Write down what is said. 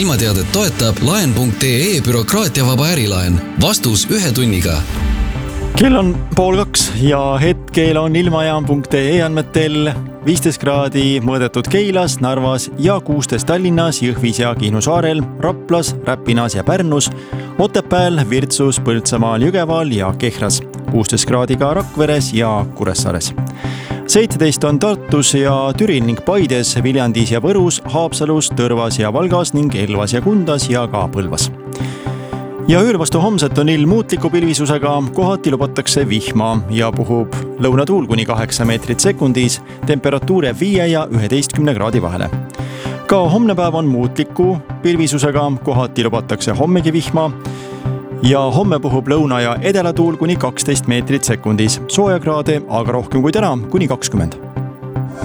ilmateadet toetab laen.ee bürokraatiavaba ärilaen. Vastus 1 tunniga. Kell on 1:30 ja hetkel on ilmajaam.ee andmetel 15 kraadi mõõdetud Keilas, Narvas ja 16 Tallinnas, Jõhvis ja Kihnu saarel, Raplas, Räpinas ja Pärnus, Otepääl, Virtsus, Põltsamaal, Jõgeval ja Kehras, 16 kraadi ka Rakveres ja Kuressaares. 17 on Tartus ja Türil ning Paides, Viljandis ja Võrus, Haapsalus, Tõrvas ja Valgas ning Elvas ja Kundas ja ka Põlvas. Ja ööl vastu homset on ilm muutliku pilvisusega, kohati lubatakse vihma ja puhub lõunatuul kuni 8 meetrit sekundis, temperatuur 5 ja 11 kraadi vahele. Ka homne päev on muutliku pilvisusega, kohati lubatakse hommegi vihma ja homme puhub lõuna ja edelatuul kuni 12 meetrit sekundis, sooja kraade aga rohkem kui täna kuni 20.